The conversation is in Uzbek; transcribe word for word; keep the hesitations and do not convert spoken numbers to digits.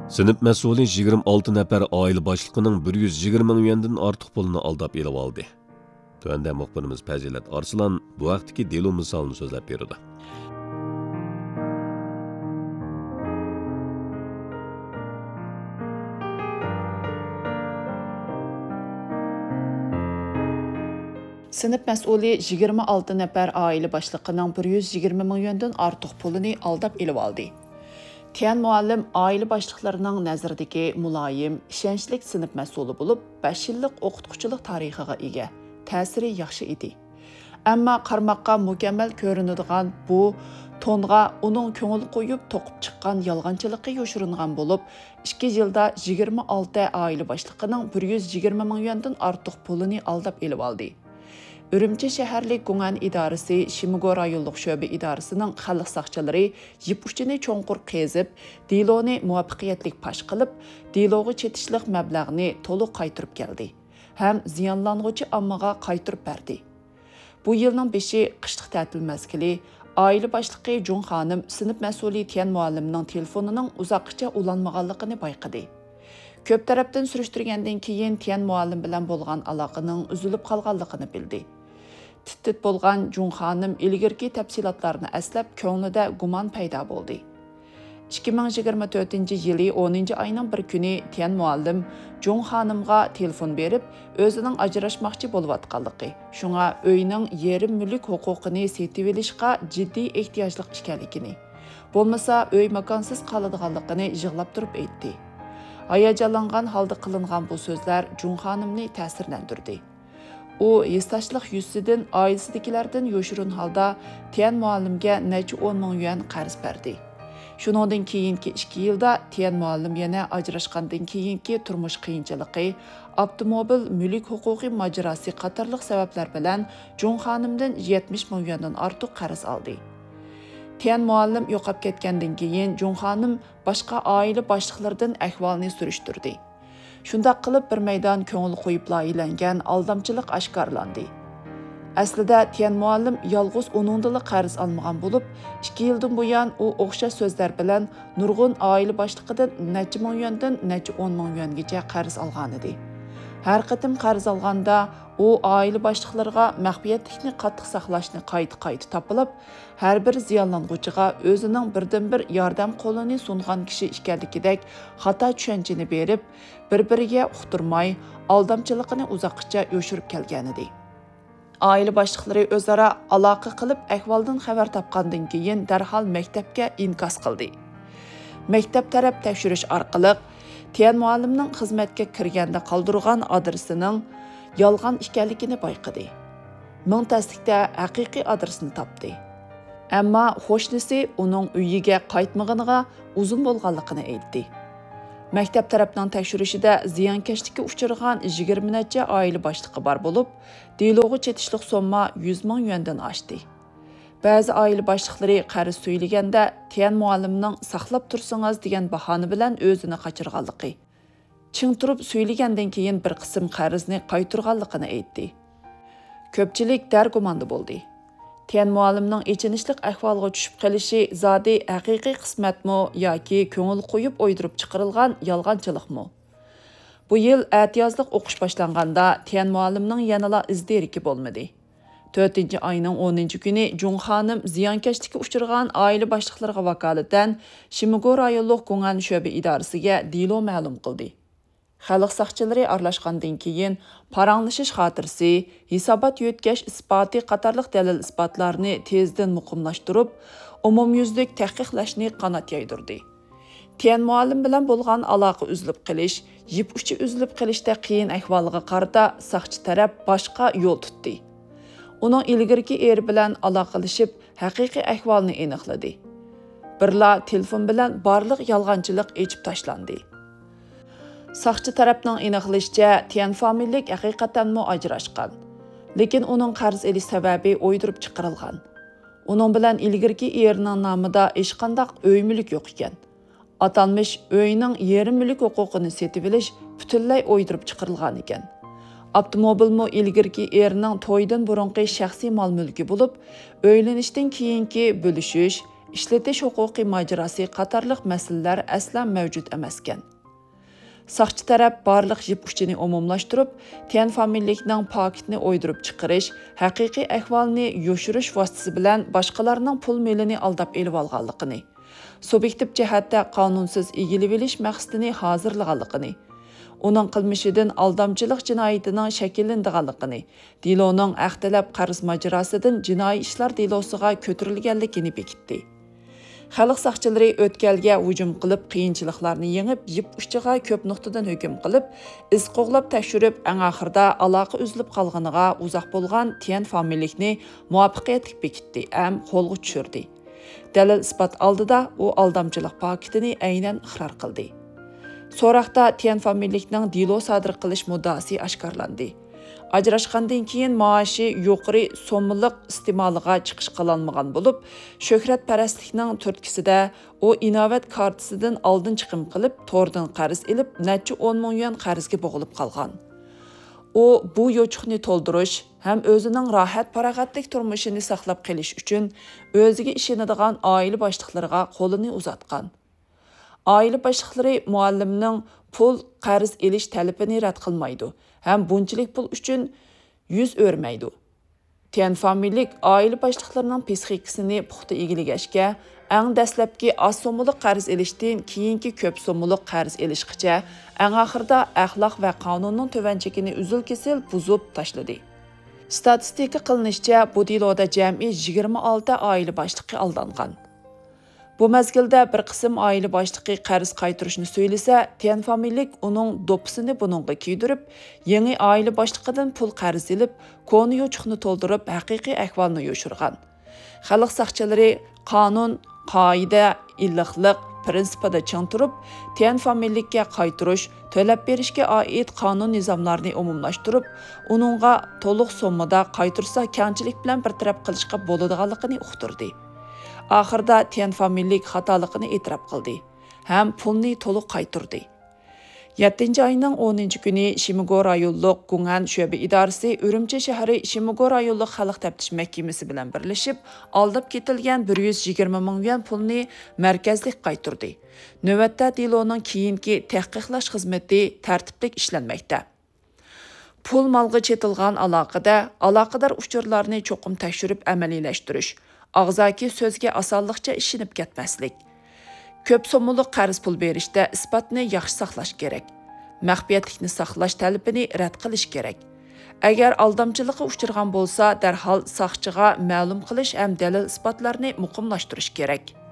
Sinip mas'uli yigirma olti nafar oila boshliqining bir yuz yigirma ming yuandan ortiq pulini aldab elib oldi. Tuanda muxbirimiz Fazilat Arslan bu vaqtdagi delo misolini so'zlab berdi. Sinip mas'uli yigirma olti nafar oila boshliqining bir yuz yigirma ming yuandan ortiq pulini aldab elib oldi. Tiyan muallim oila boshliqlarining nazaridagi muloyim, ishonchli sinf mas'uli bo'lib, besh yillik o'qituvchilik tarixiga ega. Ta'siri yaxshi edi. Ammo qarmoqqa mukammal ko'rinadigan bu tonga uning ko'ngil qo'yib to'qib chiqqan yolg'onchiligi yoshiringan bo'lib, ikki yilda yigirma olti oila boshliqining bir yuz yigirma ming yuandan ortiq pulini aldab elib oldi. Ürümçi şəhərlik Qungan idarəsi Şimigo rayonluq şöbə idarəsinin xalq saqçıları yip uçini çoğunqur qezib, diloni muvaffaqiyatlik paş qılıb, diloğu çetişlik məbləğini toluq qaytırıb gəldi. Həm ziyanlanğıcı ammağa qaytırıb bərdi. Bu yılның beşi qışlıq tətil məzgili, ailə başlıqı Jun xanım sinif məsulü Tiyan mualliminin telefonunun uzaqıca ulanmağanlığını bayqıdı. Köp tərəfdən sürüştürgəndən keyin Tiyan muallim bilan bolğan əlaqənin üzülüb qalğanlığını bildi. Tittit bolğan Jun xanım ilgirki təfsilatlarını əsləb köңlüdə guman payda boldu. ikki ming yigirma to'rtinchi yılı o'ninchi ayının bir günü Tiyan muallim Jun xanımğa telefon berib, özünün ajrashmoqchi bo'layotganligi, şuna öyünün yerim mülk huquqini setib olishga jiddiy ehtiyojlik ekanligini, bo'lmasa öy makonsiz qoladiganligini yig'lab turib aytdi. Hayajonlangan holda qilingan bu so'zlar Jun xanımni ta'sirlantirdi. U yestaşlıq yüzüdən ailəsidakilərdən yoşurun halda Tiyan muallimga necha o'n ming yuan qarz berdi. Shuningdan keyingi ikki yilda Tiyan muallim yana ajrashgandan keyingi turmush qiyinchiligi, avtomobil mulk huquqi mojarosi qatorliq sabablar bilan Jun xonimdan yetmish ming yuandan ortiq qarz oldi. Tiyan muallim yo'qolib ketgandan keyin Jun xonim boshqa oila boshliqlaridan ahvolni surishtirdi. Shundaq qilib bir maydon ko'ngil qo'yib loyilangan aldamchilik oshkorlandi. Aslida Tiyan muallim yolg'iz uningdili qarz olmagan bo'lib, ikki yildan buyon u o'xshash so'zlar bilan nurg'un oila boshliqidan necha ming yuandan necha o'n ming yuangacha qarz olgan edi. Har qatim qarz olganda u oila boshliqlariga maxfiyatlikni qattiq saqlashni qayta-qayta topilib, har bir ziyonlanuvchiga o'zining birdan-bir yordam qo'lini sungan kishi ekanligidek xato tushunchani berib, bir-biriga uqtirmay, aldamchiligini uzoqcha yoshirib kelgan edi. Oila boshliqlari o'zaro aloqa qilib, ahvoldan xabar topgandan keyin darhol maktabga inkos qildi. Maktab taraf tekshirish orqali Tiyan muallimning xizmatga kirganda qoldirgan adresining yolg'on ekanligini bayqadi. Ming tasdiqda haqiqiy adresini topdi. Ammo qo'shnisi uning uyiga qaytmaganiga uzun bo'lganligini aytdi. Maktab tarafning tekshirishida ziyonkashlikka uchragan yigirma necha oila boshlig'i bor bo'lib, dilogi chetishlik somma yuz ming yuandan oshdi. Ba'zi oila boshliqlari qarz so'ylaganda Tiyan muallimning saqlab tursangiz degan bahona bilan o'zini qochirganligi, ching turib so'ylagandan keyin bir qism qarzni qaytarganligini aytdi. Ko'pchilik dargumanda bo'ldi. Tiyan muallimning echinishlik ahvolga tushib qolishi zodi haqiqiy qismatmi yoki ko'ngil qo'yib o'ydirib chiqarilgan yolg'onchilikmi? Bu yil atiyozlik o'qish boshlanganda Tiyan muallimning yanala izderiki bo'lmadi. to'rtinchi ayının o'ninchi kuni Jun xonim ziyonkashlikka uchragan oila boshliqlariga vakolatan Shimigo rayonluq Qungan şöbə idarəsiga dilo ma'lum qildi. Xalq saqchilari aralashgandan keyin paranglashish xotirasi, hisobot yo'tkash isboti qatorliq dalil isbotlarni tezdan muqimlashtirib, umumyuzlik tahqiqlashni qanot yaydirdi. Tiyan muallim bilan bo'lgan aloqa uzilib qilish, yip uchi uzilib qilishda qiyin ahvolga qarata saqchi taraf boshqa yo'l tutdi. Uning ilgirki eri bilan aloqalashib, haqiqiy ahvolni aniqladi. Birla telefon bilan barliq yolg'onchilik echib tashlandi. Saqchi tarafning aniqlashicha, Tiyan familiyalik haqiqatanmi ajrashgan. Lekin uning qarz elish sababi o'ydirib chiqarilgan. Uning bilan ilgirki erining nomida hech qanday uy mulk yo'q ekan. Atalmış uyning yerim mulk huquqini setib olish butunlay o'ydirib chiqarilgan ekan. Avtomobilmi ilgirki erining to'ydan burunqi shaxsiy mol mulki bo'lib, o'ylanishdan keyingi bo'lishish, ishlatish huquqiy mojarosi qatorliq masalalar aslan mavjud emaskan. Saqchi taraf barliq jip uchini umumlashtirib, Tian familiyaning paketini o'ydirib chiqarish, haqiqiy ahvolni yoshirish vositasi bilan boshqalarning pul melini aldab elib olganligini, subyektiv jihatda qonunsiz egilib olish maqsadini hozirlaganligini, uning qilmishidan aldamchilik jinoyatining shakllanganligini, deloning axtalab qarz mojarosidan jinoiy ishlar delosiga ko'tarilganligini bekitdi. Xalq saqchilari o'tkalga hujum qilib, qiyinchiliklarni yengib, yip uchiga ko'p nuqtadan hukm qilib, iz qo'g'lab tekshirib, eng oxirida aloqa uzilib qolganiga uzoq bo'lgan Tian familiyani muvaffaqiyatli bekitdi, ham qo'lga tushirdi. Dalil isbot oldida u aldamchilik paketini aynan iqror qildi. So'roqda Tian familiyaning delo sodir qilish muddaosi oshkorlandi. Ajrashqandan keyin maoshi yuqori so'mliq istemoliga chiqish qilolmagan bo'lib, shuhratparastlikning turtkisida u inovat kartasidan oldin chiqim qilib, to'rdan qarz ilib, necha o'n ming yuan qarzga bo'g'ilib qolgan. U bu yo'chuqni to'ldirish ham o'zining rohat farog'atlik turmushini saqlab qolish uchun o'ziga ishonadigan oila boshliqlariga qo'lini uzatgan. Oila boshliqlari muallimning pul qarz elish talabini rad qilmaydi. Ham bunchilik pul uchun yuz o'rmaydi. Tian familiyalik oila boshliqlarining psixikasini puxta egilgashga, eng dastlabki oz so'mliq qarz elishdan keyingi ko'p so'mliq qarz elishgacha, eng oxirida axloq va qonunning tuvanchigini uzil-kesil buzib tashladi. Statistika qilinishicha, bu deloda jami yigirma olti oila boshliqi aldangan. Bu mezgilda bir qism oila boshliqi qarz qaytarishni söylese, Tian familiyalik uning dopisini buningga kiydirib, yangi oila boshliqidan pul qarz ilib, koni yo'chuqni to'ldirib, haqiqiy ahvolni yoshirgan. Xalq saqchilari qonun, qoida, illiqlik prinsipida ching turib, Tian familiyalikka qaytarish, to'lab berishga oid qonun nizomlarini umumlashtirib, uningga to'liq so'mmada qaytarsa kamchilik bilan bir taraf qilishga bo'ladiganligini uqtirdi. Oxirida Tian familiyalik xatoligini e'tirof qildi. Ham pulni to'liq qaytardi. yettinchi oyning o'ninchi kuni Shimigo rayonlik Gungan sho'ba idorasi Urumchi shahri Shimigo rayonlik xalq taftish mahkamasi bilan birlashib, aldab ketilgan bir yuz yigirma ming yuan pulni markazlik qaytardi. Navbatda deloning keyingi tahqiqlash xizmati tartiblik ishlanmoqda. Pul malga chetilgan aloqada aloqador uchurlarni cho'qim tekshirib amaliylashtirish, og'zaki so'zga osonlikcha ishinib ketmaslik. Ko'p so'mliq qarz pul berishda isbotni yaxshi saqlash kerak. Maxfiyatlikni saqlash talabini rad qilish kerak. Agar aldamchilikqa uchirgan bo'lsa, darhol saqchiga ma'lum qilish ham dalil isbotlarni muqimlashtirish kerak.